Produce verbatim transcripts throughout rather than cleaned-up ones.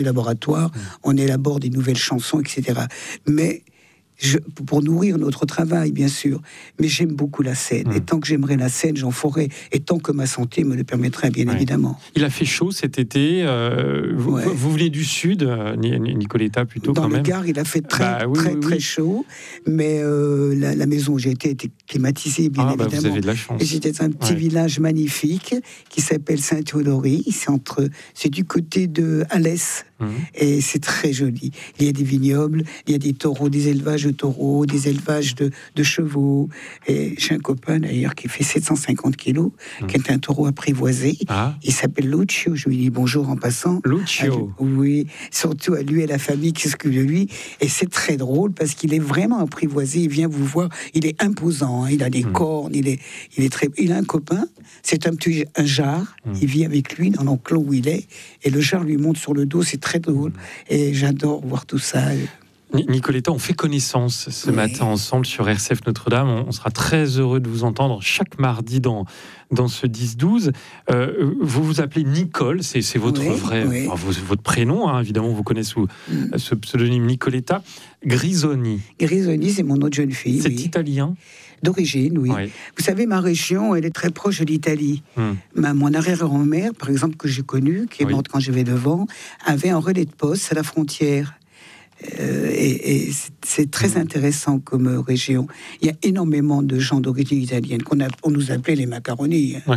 laboratoire, mmh. on élabore des nouvelles chansons, et cetera. Mais je, pour nourrir notre travail, bien sûr. Mais j'aime beaucoup la scène. Mmh. Et tant que j'aimerais la scène, j'en ferai. Et tant que ma santé me le permettrait, bien ouais. évidemment. Il a fait chaud cet été. Euh, vous, ouais. vous venez du sud, euh, Nicoletta, plutôt, Dans quand le même. Gard, il a fait très, bah, oui, très, oui, très oui. chaud. Mais euh, la, la maison où j'ai été était climatisée, bien ah, évidemment. Bah, vous avez de la chance. Et c'était un petit ouais. village magnifique qui s'appelle Saint-Théodorie. C'est, entre, c'est du côté de Alès. Mmh. Et c'est très joli. Il y a des vignobles, il y a des taureaux, des élevages de taureaux, des élevages de, de chevaux. Et j'ai un copain d'ailleurs qui fait sept cent cinquante kilos, mmh. qui est un taureau apprivoisé. Ah. Il s'appelle Lucio. Je lui dis bonjour en passant. Lucio. À, oui, surtout à lui et à la famille qui s'occupe de lui. Et c'est très drôle parce qu'il est vraiment apprivoisé. Il vient vous voir. Il est imposant. Hein. Il a des mmh. cornes. Il est, il est très. Il a un copain. C'est un petit un jar. Mmh. Il vit avec lui dans l'enclos où il est. Et le jar lui monte sur le dos. C'est très drôle. Mmh. Et j'adore voir tout ça. Nicoletta, on fait connaissance ce oui. matin ensemble sur R C F Notre-Dame. On sera très heureux de vous entendre chaque mardi dans, dans ce dix douze. Euh, vous vous appelez Nicole, c'est, c'est votre oui, vrai, oui. Enfin, votre prénom, hein, évidemment, vous connaissez sous mm. ce pseudonyme Nicoletta. Grisoni. Grisoni, c'est mon autre jeune fille. C'est oui. italien ? D'origine, oui. oui. Vous savez, ma région, elle est très proche de l'Italie. Mm. Ma, mon arrière-grand-mère, par exemple, que j'ai connue, qui est oui. morte quand j'avais neuf ans, avait un relais de poste à la frontière. Euh, et, et c'est, c'est très intéressant comme euh, région. Il y a énormément de gens d'origine italienne qu'on a, on nous appelait les macaronis. Oui.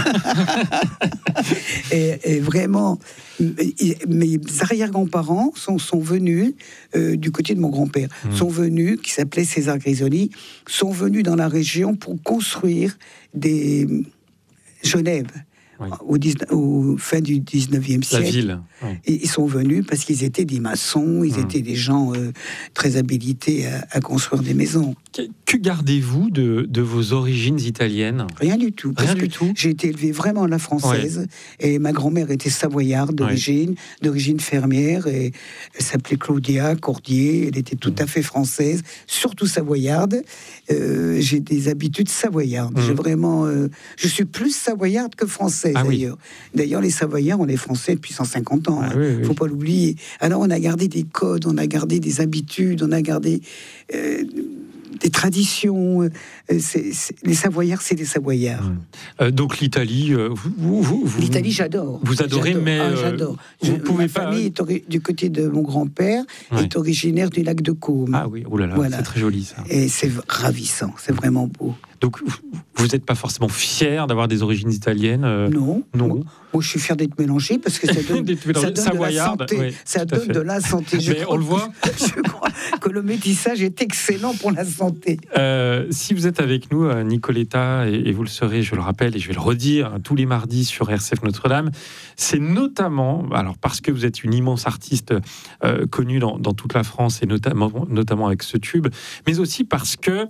et, et vraiment, mes arrière-grands-parents sont, sont venus euh, du côté de mon grand-père, mmh. sont venus, qui s'appelait César Grisoni, sont venus dans la région pour construire des Genève. Oui. Au, dix-neuf, au fin du dix-neuvième siècle. La ville. Oui. Et ils sont venus parce qu'ils étaient des maçons, ils mmh. étaient des gens euh, très habilités à, à construire des maisons. Que, que gardez-vous de, de vos origines italiennes ? Rien du tout. Rien du tout. J'ai été élevée vraiment à la française. Oui. Et ma grand-mère était savoyarde d'origine, oui. d'origine fermière. Et elle s'appelait Claudia Cordier. Elle était tout mmh. à fait française, surtout savoyarde. Euh, j'ai des habitudes savoyardes. Mmh. J'ai vraiment, euh, je suis plus savoyarde que française. Ah, d'ailleurs. Oui. D'ailleurs, les Savoyards, on est français depuis cent cinquante ans. Il ah, ne oui, oui. faut pas l'oublier. Alors, on a gardé des codes, on a gardé des habitudes, on a gardé euh, des traditions. C'est, c'est, les Savoyards, c'est les Savoyards. Mmh. Euh, donc, l'Italie, euh, vous, vous, vous, l'Italie, j'adore. Vous adorez, j'adore. mais ah, j'adore. Euh, vous Je, pouvez ma pas. famille est ori- du côté de mon grand-père, ouais. est originaire du lac de Caume. Ah oui, oh là là, voilà. C'est très joli ça. Et c'est ravissant, c'est vraiment beau. Donc, vous n'êtes pas forcément fier d'avoir des origines italiennes euh... Non. Non. Moi, moi, je suis fier d'être mélangé parce que ça donne, ça donne de la santé. Oui, ça donne de la santé. Je Mais on le voit. Je crois que le métissage est excellent pour la santé. Euh, si vous êtes avec nous, Nicoletta, et, et vous le serez, je le rappelle, et je vais le redire, tous les mardis sur R C F Notre-Dame, c'est notamment, alors parce que vous êtes une immense artiste euh, connue dans, dans toute la France, et notamment, notamment avec ce tube, mais aussi parce que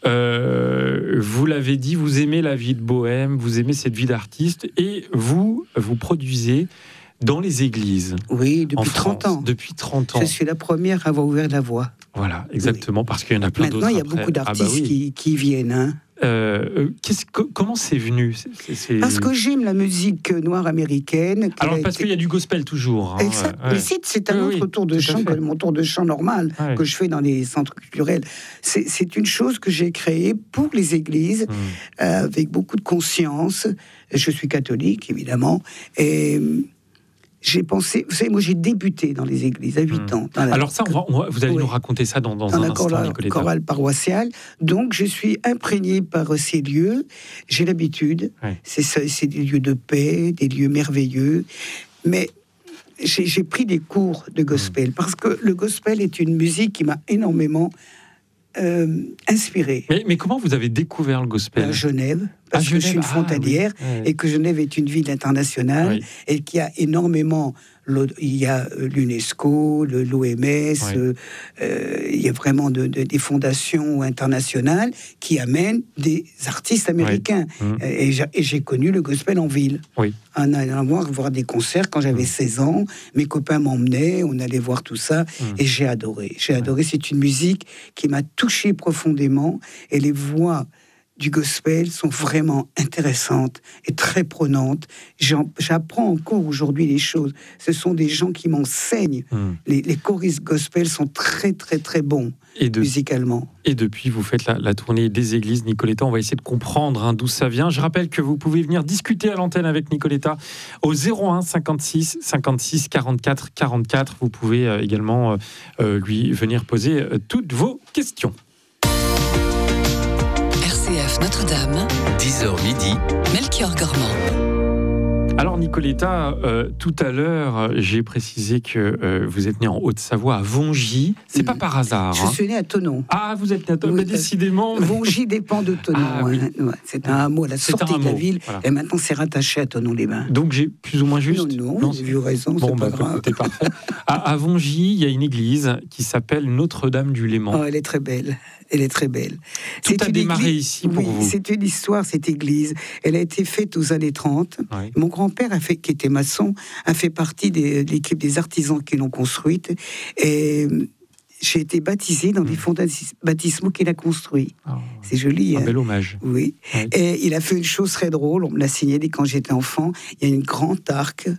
Euh, vous l'avez dit, vous aimez la vie de bohème, vous aimez cette vie d'artiste, et vous, vous produisez dans les églises. Oui, depuis trente ans. Depuis trente ans. Je suis la première à avoir ouvert la voie. Voilà, exactement, oui. Parce qu'il y en a plein Maintenant, d'autres. Maintenant, il y a après. beaucoup d'artistes ah bah oui. qui, qui viennent. Hein. Euh, qu'est-ce, comment c'est venu c'est, c'est... Parce que j'aime la musique noire américaine. Alors, parce été... qu'il y a du gospel toujours. Hein, Exact. ouais. Mais c'est, c'est un oui, autre oui, tour de chant que mon tour de chant normal ouais. que je fais dans les centres culturels. C'est, c'est une chose que j'ai créée pour les églises, mmh. euh, avec beaucoup de conscience. Je suis catholique, évidemment. Et... J'ai pensé, vous savez, moi j'ai débuté dans les églises à huit mmh. ans. Alors ça, on va, on va, vous allez oui. nous raconter ça dans, dans, dans un instant, Nicoletta. Dans la chorale paroissiale. Donc je suis imprégné par ces lieux. J'ai l'habitude. Oui. C'est, c'est des lieux de paix, des lieux merveilleux. Mais j'ai, j'ai pris des cours de gospel mmh. parce que le gospel est une musique qui m'a énormément euh, inspiré. Mais, mais comment vous avez découvert le gospel ? À Genève. Parce à que Genève, je suis une frontalière ah, oui. et que Genève est une ville internationale oui. et qui a énormément. Il y a l'UNESCO, le, l'O M S, oui. euh, euh, il y a vraiment de, de, des fondations internationales qui amènent des artistes américains. Oui. Mmh. Et, j'ai, et j'ai connu le gospel en ville. Oui. En allant voir des concerts quand j'avais mmh. seize ans. Mes copains m'emmenaient, on allait voir tout ça. Mmh. Et j'ai adoré. J'ai adoré. Oui. C'est une musique qui m'a touché profondément. Et les voix du gospel sont vraiment intéressantes et très prenantes. J'en, j'apprends encore aujourd'hui les choses. Ce sont des gens qui m'enseignent. Mmh. Les, les choristes gospel sont très, très, très bons et de, musicalement. Et depuis, vous faites la, la tournée des églises, Nicoletta. On va essayer de comprendre hein, d'où ça vient. Je rappelle que vous pouvez venir discuter à l'antenne avec Nicoletta au zéro un cinquante-six cinquante-six quarante-quatre quarante-quatre. Vous pouvez euh, également euh, lui venir poser euh, toutes vos questions. R C F Notre-Dame, dix heures midi, Melchior Gormand. Alors Nicoletta, euh, tout à l'heure, j'ai précisé que euh, vous êtes née en Haute-Savoie, à Vongy. C'est mmh. pas par hasard. Je hein. suis née à Thonon. Ah, vous êtes née à Thonon, oui, décidément. Vongy dépend de Thonon. Ah, oui. hein. ouais, c'est un hameau à la c'est sortie de la ville. Voilà. Et maintenant, c'est rattaché à Thonon-les-Bains. Donc j'ai plus ou moins juste. Non, non, non j'ai eu raison, bon, c'est bah, pas grave. C'était parfait. à, à Vongy, il y a une église qui s'appelle Notre-Dame du Léman. Oh, elle est très belle. Elle est très belle. Tout c'est a démarré église, ici pour oui, vous. C'est une histoire, cette église. Elle a été faite aux années trente. Oui. Mon grand-père, a fait, qui était maçon, a fait partie des, de l'équipe des artisans qui l'ont construite. Et j'ai été baptisée dans mmh. les fonds baptismaux qu'il a construits. Oh. C'est joli. Un hein. bel hommage. Oui. oui. Et il a fait une chose très drôle. On me l'a signalé quand j'étais enfant. Il y a une grande arc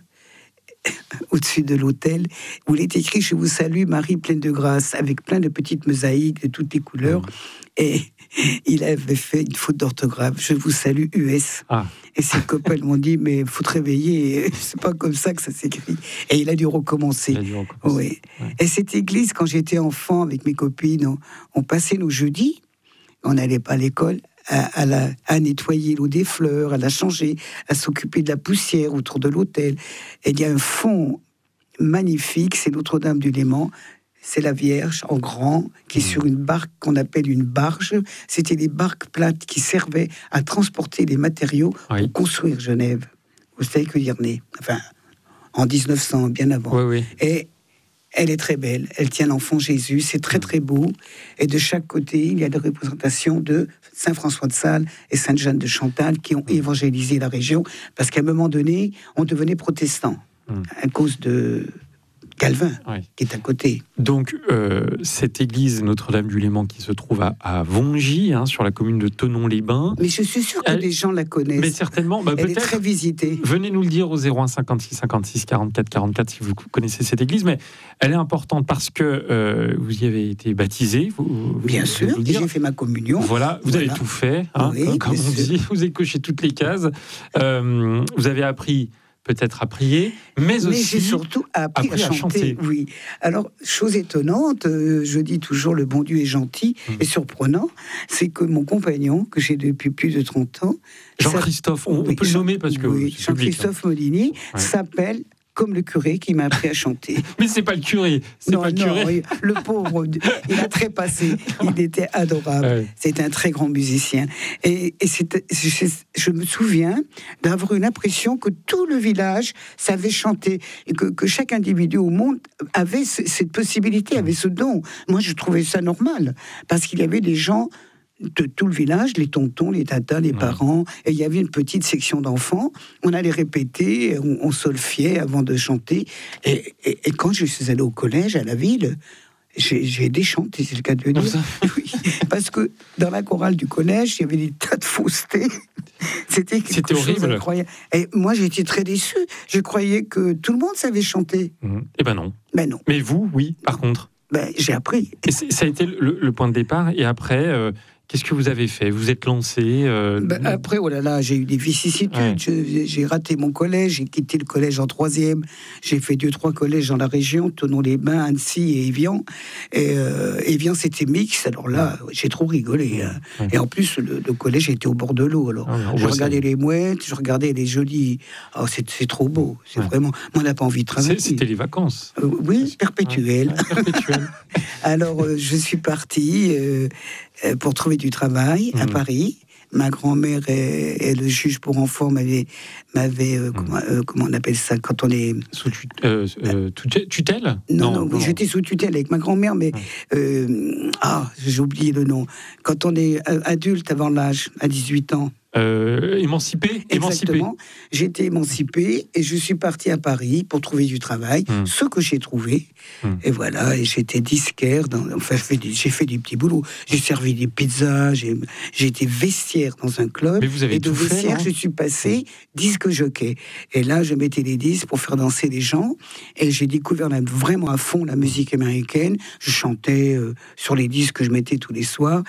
au-dessus de l'autel, où il est écrit « Je vous salue, Marie pleine de grâce », avec plein de petites mosaïques de toutes les couleurs. Mmh. Et il avait fait une faute d'orthographe. « Je vous salue, U S ah. ». Et ses copains m'ont dit « Mais il faut te réveiller, c'est pas comme ça que ça s'écrit ». Et il a dû recommencer. Il a dû recommencer. Oui. Ouais. Et cette église, quand j'étais enfant, avec mes copines, on, on passait nos jeudis, on n'allait pas à l'école, À, à, la, à nettoyer l'eau des fleurs, à la changer, à s'occuper de la poussière autour de l'autel. Et il y a un fond magnifique, c'est Notre-Dame du Léman, c'est la Vierge en grand, qui est sur une barque qu'on appelle une barge. C'était des barques plates qui servaient à transporter les matériaux oui. pour construire Genève. Vous savez que dire né, enfin, en dix-neuf cents, bien avant. Oui, oui. Et elle est très belle, elle tient l'enfant Jésus, c'est très très beau. Et de chaque côté, il y a des représentations de Saint François de Sales et Sainte Jeanne de Chantal qui ont évangélisé la région, parce qu'à un moment donné, on devenait protestant mmh. à cause de Calvin, oui. qui est à côté. Donc, euh, cette église Notre-Dame du Léman qui se trouve à, à Vongy, hein, sur la commune de Thonon-les-Bains. Mais je suis sûr que elle... des gens la connaissent. Mais certainement. Bah, Elle peut-être. est très visitée. Venez nous le dire au zéro un cinquante-six cinquante-six quarante-quatre quarante-quatre si vous connaissez cette église. Mais elle est importante parce que euh, vous y avez été baptisé. Vous, bien vous, sûr, vous j'ai fait ma communion. Voilà, vous voilà. avez tout fait, hein, oui, comme, comme on sûr. dit. Vous avez coché toutes les cases. Euh, vous avez appris... peut-être à prier, mais, mais aussi j'ai surtout appris, appris à, chanter, à chanter. Oui. Alors, chose étonnante, euh, je dis toujours le bon Dieu est gentil mmh. et surprenant, c'est que mon compagnon, que j'ai depuis plus de trente ans... Jean-Christophe, on, oui, on peut Jean, le nommer parce que... Oui, Jean-Christophe hein. Molini ouais. s'appelle... comme le curé qui m'a appris à chanter. Mais c'est pas le curé, c'est non, pas le non, curé. Le pauvre, il a trépassé. Il était adorable. Ouais. C'est un très grand musicien. Et, et c'est, je, je me souviens d'avoir une impression que tout le village savait chanter et que, que chaque individu au monde avait ce, cette possibilité, avait ce don. Moi, je trouvais ça normal parce qu'il y avait des gens de tout le village, les tontons, les tatas, les ouais. parents, et il y avait une petite section d'enfants. On allait répéter, on, on solfiait avant de chanter. Et, et, et quand je suis allée au collège, à la ville, j'ai, j'ai aidé chanter, c'est le cas de le dire. Oui, parce que dans la chorale du collège, il y avait des tas de faussetés. C'était quelque C'était chose horrible. Incroyable. Et moi, j'étais très déçue. Je croyais que tout le monde savait chanter. Mmh. Eh ben non. Ben non. Mais vous, oui, par contre. Ben, j'ai appris. Et ça a été le, le point de départ. Et après... Euh... Qu'est-ce que vous avez fait ? Vous êtes lancé euh... ben Après, oh là là, j'ai eu des vicissitudes. Ouais. Je, j'ai raté mon collège, j'ai quitté le collège en troisième. J'ai fait deux, trois collèges dans la région, Thonon-les-Bains, Annecy et Évian. Et euh, Évian, c'était mixte. Alors là, ouais. j'ai trop rigolé. Hein. Ouais. Et en plus, le, le collège était au bord de l'eau. Alors, ouais, je regardais ça. les mouettes, je regardais les jolies. Oh, c'est, c'est trop beau. C'est ouais. vraiment. Moi, on n'a pas envie de travailler. C'est, c'était les vacances. Euh, oui, perpétuelles. Ouais, ouais, perpétuelles. Alors, euh, je suis partie euh, pour trouver du travail à mmh. Paris. Ma grand-mère et, et le juge pour enfants m'avaient, m'avaient euh, mmh. comment, euh, comment on appelle ça quand on est sous tu, euh, euh, tutelle Non, non, non, non, j'étais sous tutelle avec ma grand-mère, mais mmh. euh, ah, j'ai oublié le nom. Quand on est adulte avant l'âge, à dix-huit ans. Euh, émancipée, Exactement. J'ai été émancipée et je suis partie à Paris pour trouver du travail, mmh. ce que j'ai trouvé. Mmh. Et voilà, et j'étais disquaire. Dans, enfin, fait des, j'ai fait des petits boulots. J'ai servi des pizzas, j'ai, j'ai été vestiaire dans un club. Mais vous avez et de tout vestiaire, fait, je suis passée disque jockey. Et là, je mettais des disques pour faire danser les gens. Et j'ai découvert la, vraiment à fond la musique américaine. Je chantais euh, sur les disques que je mettais tous les soirs.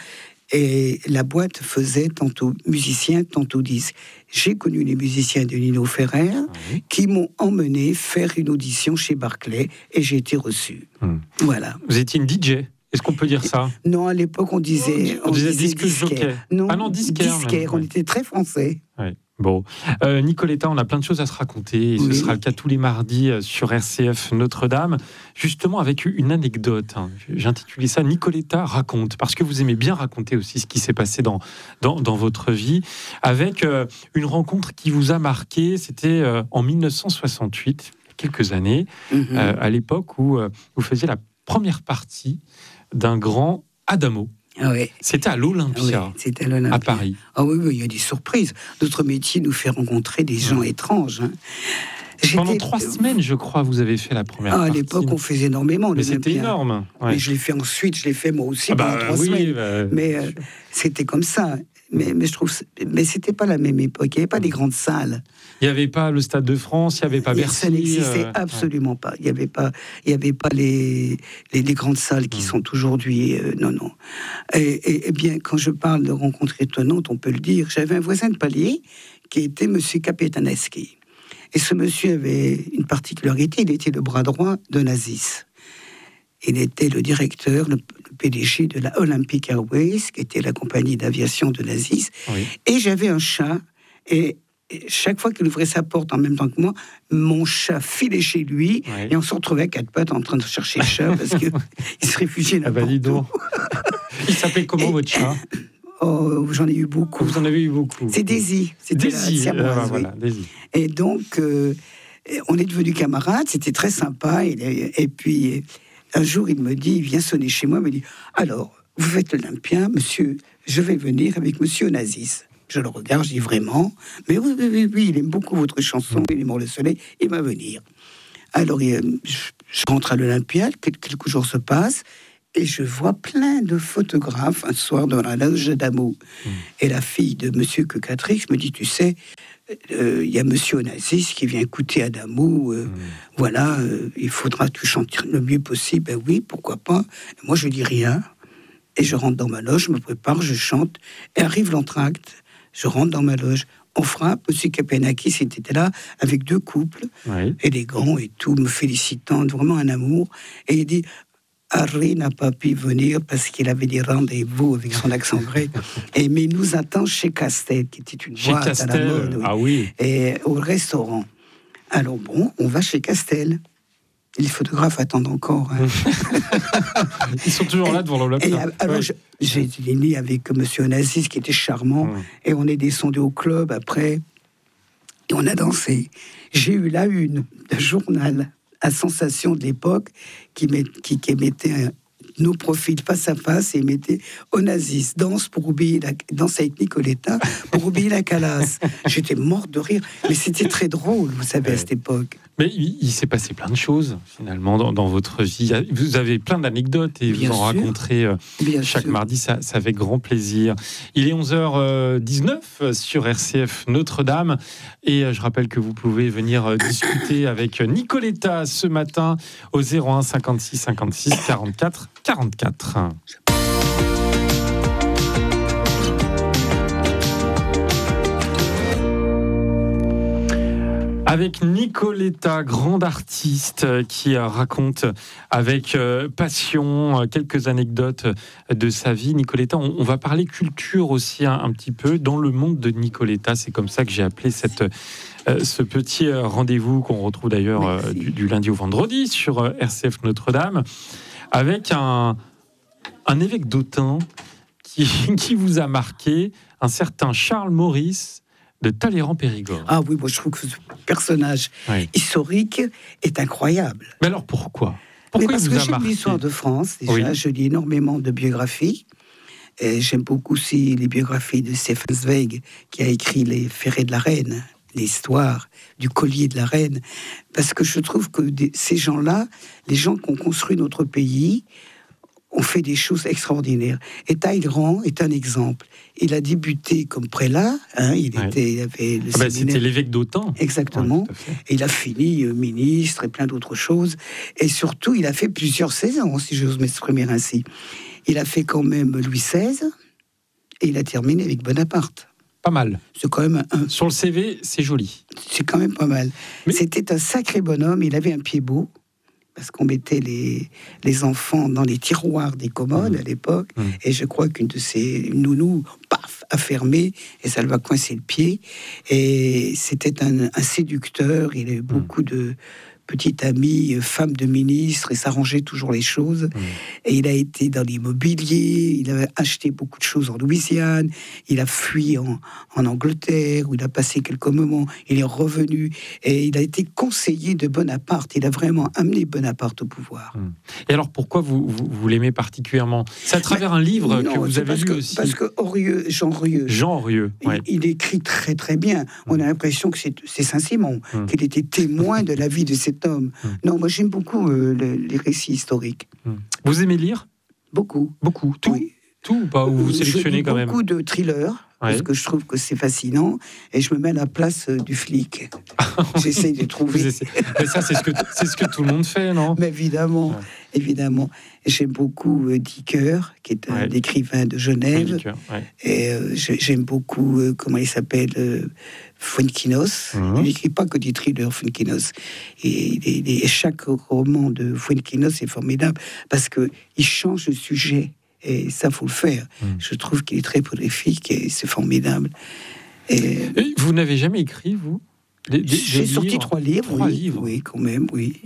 Et la boîte faisait tantôt musicien, tantôt disque. J'ai connu les musiciens de Nino Ferrer oui. qui m'ont emmené faire une audition chez Barclay et j'ai été reçu. Hum. Voilà. Vous étiez une D J ? Est-ce qu'on peut dire ça ? Non, à l'époque, on disait... On, on disait, disait disque jockey. Non, ah non, disquaire. disquaire. On ouais. était très français. Ouais. Bon, euh, Nicoletta, on a plein de choses à se raconter, et oui. ce sera le cas tous les mardis sur R C F Notre-Dame, justement avec une anecdote. Hein. J'ai intitulé ça « Nicoletta raconte », parce que vous aimez bien raconter aussi ce qui s'est passé dans, dans, dans votre vie, avec euh, une rencontre qui vous a marqué, c'était euh, en dix-neuf cent soixante-huit, quelques années, mm-hmm. euh, à l'époque où euh, vous faisiez la première partie d'un grand Adamo. Ah ouais. C'était à l'Olympia, oui, c'était à, l'Olympia. à Paris. Ah oui, oui, il y a des surprises. Notre métier nous fait rencontrer des gens mmh. étranges. Hein. Pendant trois semaines, je crois, vous avez fait la première ah, partie. À l'époque, on faisait énormément. Mais c'était énorme. Ouais. Mais je l'ai fait ensuite, je l'ai fait moi aussi ah pendant bah, trois oui, semaines. Bah, mais euh, c'était comme ça. Mais, mais je trouve, mais c'était pas la même époque. Il n'y avait pas des grandes salles. Il n'y avait pas le Stade de France, il n'y avait pas Bercy. Ça n'existait euh... absolument pas. Il n'y avait pas, il y avait pas les, les, les grandes salles qui mmh. sont aujourd'hui. Euh, non, non. Et, et, et bien, quand je parle de rencontres étonnantes, on peut le dire. J'avais un voisin de palier qui était Monsieur Kapetaneski. Et ce monsieur avait une particularité. Il était le bras droit de Nazis. Il était le directeur, le P D G de la Olympic Airways, qui était la compagnie d'aviation de Nazis. Oui. Et j'avais un chat. Et chaque fois qu'il ouvrait sa porte en même temps que moi, mon chat filait chez lui. Oui. Et on se retrouvait à quatre pattes en train de chercher le chat parce qu'il se réfugiait n'importe ah bah, où. Il s'appelait comment et, votre chat ? Oh, j'en ai eu beaucoup. Vous en avez eu beaucoup. C'est Daisy. C'était Daisy. La euh, voilà, Daisy. Et donc, euh, on est devenus camarades. C'était très sympa. Et, et puis, un jour, il me dit, il vient sonner chez moi, il me dit, alors, vous faites l'Olympien, monsieur, je vais venir avec monsieur Nazis. Je le regarde, je dis vraiment, mais oui, oui, oui, oui, il aime beaucoup votre chanson, il aime le soleil, il va venir. Alors, il, je, je rentre à l'Olympia, quelques jours se passent, et je vois plein de photographes un soir dans la loge d'Adamo. Mmh. Et la fille de monsieur Cocatrix me dit, tu sais, il euh, y a monsieur Onassis qui vient écouter Adamo, euh, mmh. voilà, euh, il faudra que tu chantes le mieux possible. Ben oui, pourquoi pas. Et moi, je dis rien, et je rentre dans ma loge, je me prépare, je chante, et arrive l'entracte. Je rentre dans ma loge, on frappe, monsieur Kapenakis était là, avec deux couples, oui. élégants et tout, me félicitant, vraiment un amour, et il dit... Harry n'a pas pu venir parce qu'il avait des rendez-vous avec son accent grec. Et, mais il nous attend chez Castel, qui était une chez boîte Castel, à la mode. Oui. Ah oui. Et au restaurant. Alors bon, on va chez Castel. Les photographes attendent encore. Hein. Ils sont toujours et, là devant l'Olympia. Alors oui. j'ai dîné avec monsieur Onassis, qui était charmant. Mmh. Et on est descendu au club après. Et on a dansé. J'ai eu la une de journal à Sensation de l'époque, qui, met, qui, qui mettait un, nos profils face à face et mettait Onassis, danse pour oublier la, danse avec Nicoletta pour oublier la calasse. J'étais morte de rire, mais c'était très drôle, vous savez, ouais. à cette époque. Mais il, il s'est passé plein de choses, finalement, dans, dans votre vie. Vous avez plein d'anecdotes et Bien vous en sûr. raconterez euh, chaque sûr. mardi, ça, ça fait grand plaisir. Il est onze heures dix-neuf sur R C F Notre-Dame. Et euh, je rappelle que vous pouvez venir euh, discuter avec Nicoletta ce matin au zéro un cinquante-six cinquante-six quarante-quatre quarante-quatre. Avec Nicoletta, grande artiste qui raconte avec passion quelques anecdotes de sa vie. Nicoletta, on, on va parler culture aussi un, un petit peu dans le monde de Nicoletta. C'est comme ça que j'ai appelé cette, euh, ce petit rendez-vous qu'on retrouve d'ailleurs euh, du, du lundi au vendredi sur R C F Notre-Dame, avec un, un évêque d'Autun qui, qui vous a marqué, un certain Charles Maurice de Talleyrand-Périgord. Ah oui, moi je trouve que ce personnage oui. historique est incroyable. Mais alors pourquoi Pourquoi Mais parce il que vous a j'ai marqué l'histoire de France, déjà, oui. je lis énormément de biographies, Et j'aime beaucoup aussi les biographies de Stefan Zweig, qui a écrit Les Ferrets de la Reine, l'histoire du collier de la reine, parce que je trouve que des, ces gens-là, les gens qui ont construit notre pays, ont fait des choses extraordinaires. Et Talleyrand est un exemple. Il a débuté comme prélat, hein, il, ouais. était, il avait le ah bah, c'était l'évêque d'Autun. Exactement. Ouais, et il a fini euh, ministre et plein d'autres choses. Et surtout, il a fait plusieurs saisons, si j'ose m'exprimer ainsi. Il a fait quand même Louis seize, et il a terminé avec Bonaparte. Pas mal. C'est quand même un... Sur le C V, c'est joli. C'est quand même pas mal. Mais... C'était un sacré bonhomme, il avait un pied beau, parce qu'on mettait les, les enfants dans les tiroirs des commodes mmh. à l'époque, mmh. et je crois qu'une de ces nounous, paf, a fermé, et ça lui a coincé le pied. Et c'était un, un séducteur, il avait beaucoup mmh. de petite amie, femme de ministre, et s'arrangeait toujours les choses. Mmh. Et il a été dans l'immobilier, il a acheté beaucoup de choses en Louisiane, il a fui en, en Angleterre, où il a passé quelques moments, il est revenu, et il a été conseiller de Bonaparte. Il a vraiment amené Bonaparte au pouvoir. Mmh. Et alors, pourquoi vous, vous, vous l'aimez particulièrement ? C'est à travers Mais, un livre non, que vous avez lu que, aussi. Parce que Aurieux, Jean Aurieux, Jean Aurieux ouais. il, il écrit très très bien. On a l'impression que c'est, c'est Saint-Simon, mmh. qu'il était témoin de la vie de cet homme. Mmh. Non, moi j'aime beaucoup euh, le, les récits historiques. Mmh. Vous aimez lire ? Beaucoup. Beaucoup. Tout oui. Tout ou pas ? Ou vous sélectionnez je quand même ? Beaucoup de thrillers, ouais. parce que je trouve que c'est fascinant, et je me mets à la place euh, du flic. J'essaye de trouver. Mais ça, c'est ce, que, c'est ce que tout le monde fait, non ? Mais évidemment, ouais. évidemment. J'aime beaucoup euh, Dicker, qui est un ouais. écrivain de Genève. Oui, Dicker, ouais. Et euh, j'aime beaucoup, euh, comment il s'appelle euh, Fuenquinos. Mmh. Il n'écrit pas que des thrillers, Fuenquinos. Et, et, et chaque roman de Fuenquinos est formidable, parce qu'il change de sujet. Et ça, faut le faire. Mmh. Je trouve qu'il est très prolifique et c'est formidable. Et... Et vous n'avez jamais écrit, vous ? des, des, J'ai des sorti livres, trois livres. Trois oui, livres. Oui, quand même, oui.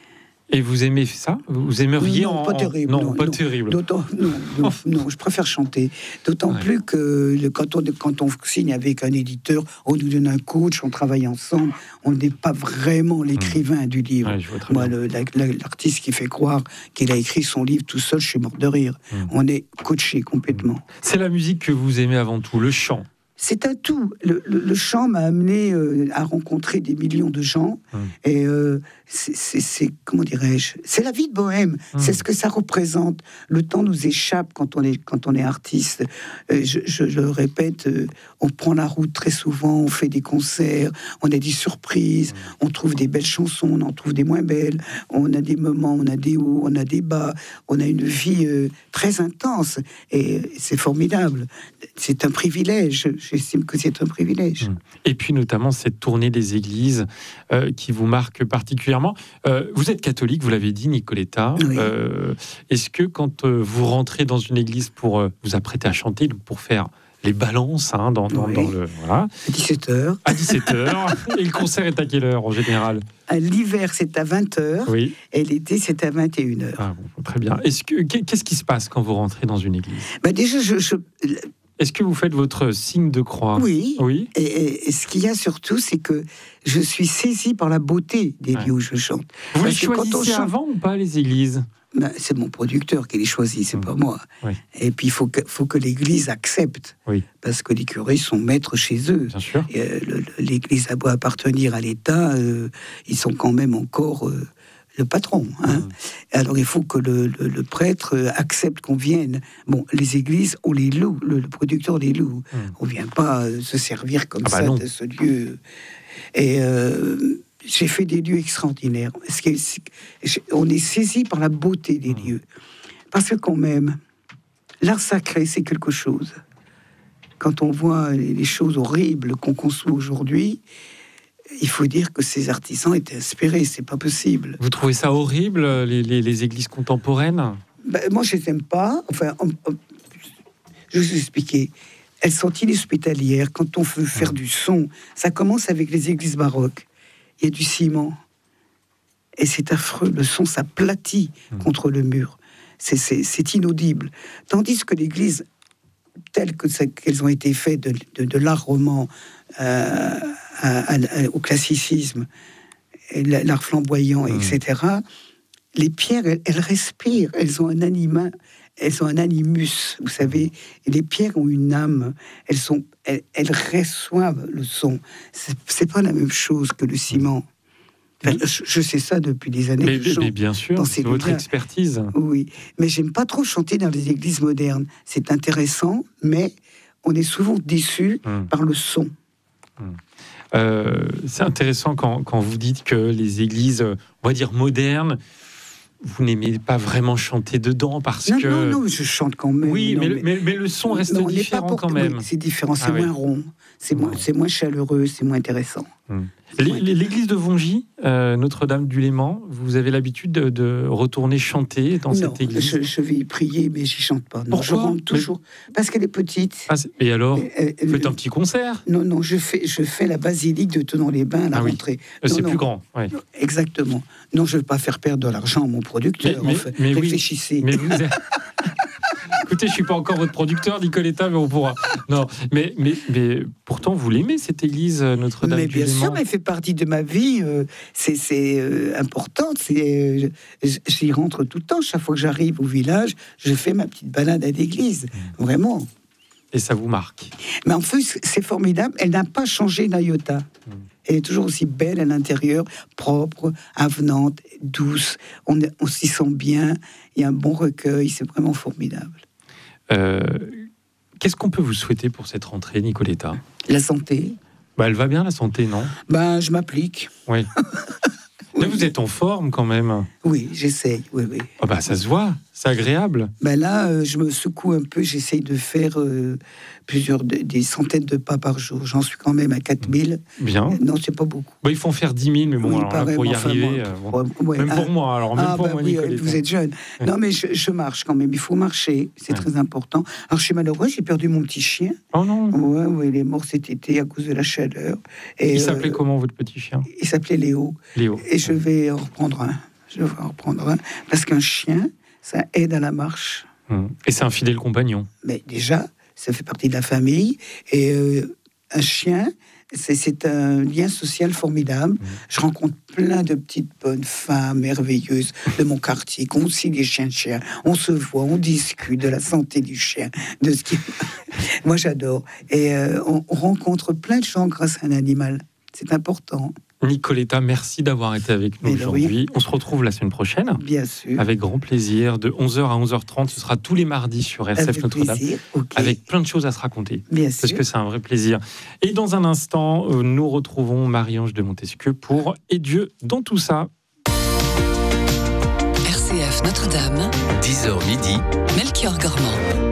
Et vous aimez ça ? Vous aimeriez non, en... pas terrible. Non, non pas non, terrible. D'autant, non, non, non, je préfère chanter. D'autant ouais. plus que le, quand, on, quand on signe avec un éditeur, on nous donne un coach, on travaille ensemble. On n'est pas vraiment l'écrivain mmh. du livre. Ouais, Moi, le, la, la, l'artiste qui fait croire qu'il a écrit son livre tout seul, je suis mort de rire. Mmh. On est coaché complètement. Mmh. C'est la musique que vous aimez avant tout, le chant. C'est un tout. Le, le, le chant m'a amené euh, à rencontrer des millions de gens. Mmh. Et euh, c'est, c'est, c'est, comment dirais-je, c'est la vie de bohème. Mmh. C'est ce que ça représente. Le temps nous échappe quand on est, quand on est artiste. Euh, je, je, je le répète, euh, on prend la route très souvent, on fait des concerts, on a des surprises, mmh. on trouve des belles chansons, on en trouve des moins belles. On a des moments, on a des hauts, on a des bas. On a une vie euh, très intense. Et c'est formidable. C'est un privilège. J'estime que c'est un privilège. Et puis notamment cette tournée des églises euh, qui vous marque particulièrement. Euh, vous êtes catholique, vous l'avez dit, Nicoletta. Oui. Euh, est-ce que quand euh, vous rentrez dans une église pour euh, vous apprêter à chanter, pour faire les balances hein, dans, dans, oui. dans le... Voilà. À dix-sept heures. À dix-sept heures. Et le concert est à quelle heure en général ? À l'hiver, c'est à vingt heures. Oui. Et l'été, c'est à vingt et une heures. Ah, bon, très bien. Est-ce que, qu'est-ce qui se passe quand vous rentrez dans une église ? Bah déjà, je... je... Est-ce que vous faites votre signe de croix ? Oui. oui. Et, et, et ce qu'il y a surtout, c'est que je suis saisie par la beauté des ouais. lieux où je chante. Vous les choisissez chante... avant ou pas, les églises ? Ben, c'est mon producteur qui les choisit, c'est mmh. pas moi. Oui. Et puis il faut que, faut que l'Église accepte, oui. parce que les curés sont maîtres chez eux. Bien sûr. Et, euh, le, l'Église a beau appartenir à l'État, euh, ils sont quand même encore euh, le patron. Hein. Mmh. Alors il faut que le, le, le prêtre accepte qu'on vienne. Bon, les églises, on les loue, le, le producteur les loue. Mmh. On vient pas euh, se servir comme ah ça bah de ce lieu. Et euh, j'ai fait des lieux extraordinaires. On est saisi par la beauté des mmh. lieux. Parce que quand même, l'art sacré, c'est quelque chose. Quand on voit les choses horribles qu'on conçoit aujourd'hui, il faut dire que ces artisans étaient inspirés, c'est pas possible. Vous trouvez ça horrible, les, les, les églises contemporaines ? Ben, moi, je les aime pas. Enfin, on, on, je vais vous expliquer. Elles sont inhospitalières. Quand on veut faire mmh. du son, ça commence avec les églises baroques. Il y a du ciment. Et c'est affreux. Le son s'aplatit mmh. contre le mur. C'est, c'est, c'est inaudible. Tandis que l'église, telle que ça, qu'elles ont été faites de, de, de l'art roman euh, à, à, à, au classicisme, et l'art flamboyant, mmh. et cetera, les pierres, elles, elles respirent, elles ont un anima, elles ont un animus, vous savez. Et les pierres ont une âme, elles, sont, elles, elles reçoivent le son. C'est, c'est pas la même chose que le ciment. Enfin, je, je sais ça depuis des années. Mais, mais bien sûr, c'est votre expertise. Oui, mais j'aime pas trop chanter dans les églises modernes. C'est intéressant, mais on est souvent déçu mmh. par le son. Mmh. Euh, c'est intéressant quand, quand vous dites que les églises, on va dire modernes, vous n'aimez pas vraiment chanter dedans parce non, que... Non, non, je chante quand même. Oui, non, mais, mais, mais, mais le son reste non, différent pour... quand même. Oui, c'est différent, c'est ah, moins oui. rond, c'est, ouais. moins, c'est moins chaleureux, c'est moins intéressant. Hum. L'église de Vongy, euh, Notre-Dame-du-Léman, vous avez l'habitude de, de retourner chanter dans non, cette église? je, je vais y prier, mais j'y chante pas. Non, Pourquoi? Je rentre toujours, mais... parce qu'elle est petite. Ah, et alors, euh, vous faites un petit concert? Non, non, je fais, je fais la basilique de Thonon-les-Bains à la ah, rentrée. Oui. Non, c'est non, plus grand. Ouais. Exactement. Non, je ne veux pas faire perdre de l'argent à mon producteur. Mais, mais, en fait. mais Réfléchissez. Oui, mais vous êtes... Écoutez, je suis pas encore votre producteur, Nicoletta, mais on pourra. Non, mais, mais, mais pourtant, vous l'aimez, cette église Notre-Dame-du-Léman? Mais bien sûr, mais elle fait partie de ma vie. Euh, c'est c'est euh, important. C'est, euh, j'y rentre tout le temps. Chaque fois que j'arrive au village, je fais ma petite balade à l'église. Mmh. Vraiment. Et ça vous marque? Mais en plus, c'est formidable. Elle n'a pas changé d'un iota. Mmh. Elle est toujours aussi belle à l'intérieur, propre, avenante, douce. On, on s'y sent bien. Il y a un bon recueil. C'est vraiment formidable. Euh, qu'est-ce qu'on peut vous souhaiter pour cette rentrée, Nicoletta? La santé. Bah, elle va bien, la santé, non? Ben, je m'applique. Oui. Mais oui. Vous êtes en forme quand même. Oui, j'essaye. Oui, oui. Oh bah, ça se voit, c'est agréable. Ben là, euh, je me secoue un peu. J'essaye de faire euh, plusieurs, de, des centaines de pas par jour. J'en suis quand même à quatre mille. Bien. Euh, non, c'est pas beaucoup. Bah, il faut en faire dix mille, mais bon, oui, alors, là, pour y enfin, arriver... Moi, euh, bon. ouais, même ah, pour moi, alors même ah, pour bah, moi, oui, Nicoletta. Vous êtes jeune. Ouais. Non, mais je, je marche quand même. Il faut marcher. C'est ouais. très important. Alors, je suis malheureux. J'ai perdu mon petit chien. Oh non. Ouais, ouais, il est mort cet été à cause de la chaleur. Et, il s'appelait euh, comment, votre petit chien? Il s'appelait Léo. Léo. Et je vais en reprendre un. Je vais en reprendre un. Parce qu'un chien, ça aide à la marche. Hum. Et c'est un fidèle compagnon. Mais déjà, ça fait partie de la famille. Et euh, un chien, c'est, c'est un lien social formidable. Mmh. Je rencontre plein de petites bonnes femmes merveilleuses de mon quartier, qui ont aussi des chiens de chien. On se voit, on discute de la santé du chien, de ce qui... Moi, j'adore. Et euh, on, on rencontre plein de gens grâce à un animal. C'est important. Nicoletta, merci d'avoir été avec nous Mais aujourd'hui. Oui. On se retrouve la semaine prochaine. Bien sûr. Avec grand plaisir. De onze heures à onze heures trente, ce sera tous les mardis sur R C F Notre-Dame. Okay. Avec plein de choses à se raconter. Bien parce sûr. que c'est un vrai plaisir. Et dans un instant, nous retrouvons Marie-Ange de Montesquieu pour Et Dieu dans tout ça. R C F Notre-Dame. dix heures midi. Melchior Gormand.